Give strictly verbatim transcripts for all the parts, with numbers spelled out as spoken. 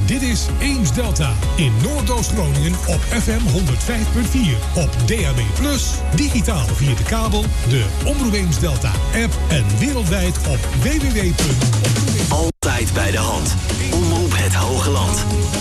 Dit is Eems Delta in Noordoost-Groningen op F M honderd vijf punt vier. Op D A B plus, digitaal via de kabel, de Omroep Eems Delta app en wereldwijd op w w w punt omroep. Altijd bij de hand. Omroep het Hoge Land.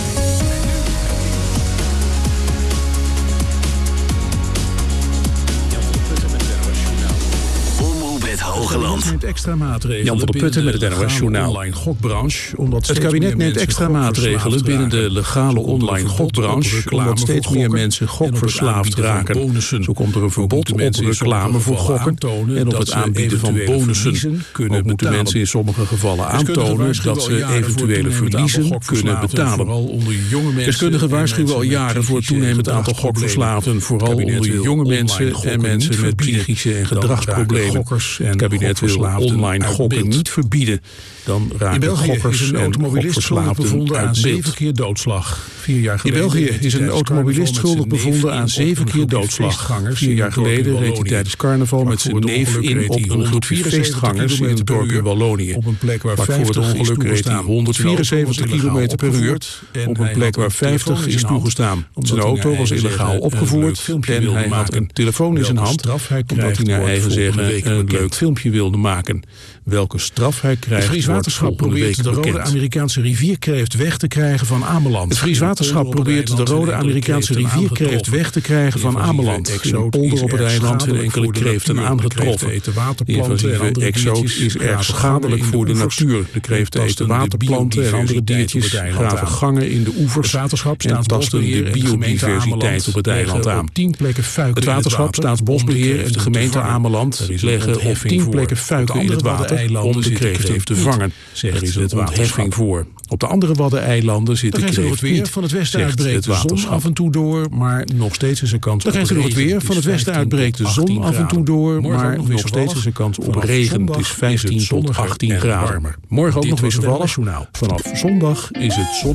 Het Hoge Land. Neemt extra maatregelen Jan van der Putten met het N O S Journaal. Online gokbranche, omdat het kabinet neemt extra maatregelen binnen de legale online gokbranche, omdat steeds meer mensen gokverslaafd raken. Zo komt er een verbod op reclame voor gokken en op het aanbieden van bonussen. Ook moeten mensen in sommige gevallen aantonen dat ze eventuele verliezen kunnen betalen. Deskundigen waarschuwen al jaren voor het toenemend aantal gokverslaafden, vooral onder jonge mensen en mensen met psychische en gedragsproblemen. Het kabinet wil online gokken niet verbieden. Dan raken gokkers en gokverslaafden bevonden aan zeven keer doodslag. Vier jaar geleden in België is een automobilist schuldig bevonden aan zeven keer doodslag. Vier jaar geleden reed hij tijdens carnaval met zijn neef in op een groepje feestgangers in het dorp in Wallonië. Op een plek waar voor het ongeluk reed hij honderdvierenzeventig kilometer per uur. Op een plek waar vijftig is toegestaan. Zijn auto was illegaal opgevoerd en hij had een telefoon in zijn hand omdat hij naar eigen zeggen een leuk filmpje wilde maken. Welke straf hij krijgt, het Vrieswaterschap probeert de rode Amerikaanse rivierkreeft weg te krijgen van Ameland. Het Vrieswaterschap probeert de rode Amerikaanse rivierkreeft weg te krijgen van Ameland. In een polder op het eiland zijn enkele kreeften aangetroffen. De invasieve exoot is erg schadelijk voor de natuur. De kreeften eten waterplanten en andere diertjes, graven gangen in de oevers en tasten de biodiversiteit op het eiland aan. Het waterschap, Staatsbosbeheer en de gemeente Ameland leggen op tien plekken fuiken in het water om de kreeften te vangen. Er is een ontheffing voor. Op de andere Waddeneilanden zit de kreeft niet. Van het westen uitbreekt de zon af en toe door, maar nog steeds is er kans op regen. Dan het weer. Van het westen uitbreekt de zon af en toe door, maar nog steeds is er kans op regen. Het is vijftien tot achttien graden. Morgen ook nog wisselvallig. Vanaf zondag is het zon.